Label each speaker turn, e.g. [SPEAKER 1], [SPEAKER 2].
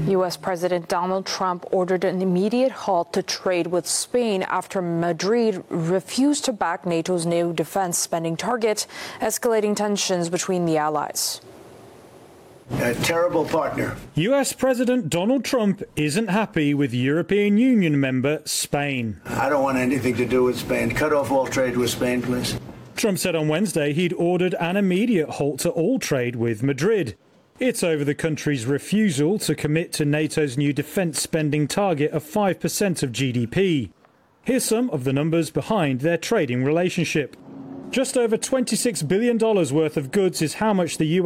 [SPEAKER 1] U.S. President Donald Trump ordered an immediate halt to trade with Spain after Madrid refused to back NATO's new defense spending target, escalating tensions between the allies.
[SPEAKER 2] A terrible partner.
[SPEAKER 3] U.S. President Donald Trump isn't happy with European Union member Spain.
[SPEAKER 2] I don't want anything to do with Spain. Cut off all trade with Spain, please.
[SPEAKER 3] Trump said on Wednesday he'd ordered an immediate halt to all trade with Madrid. It's over the country's refusal to commit to NATO's new defence spending target of 5% of GDP. Here's some of the numbers behind their trading relationship. Just over $26 billion worth of goods is how much the US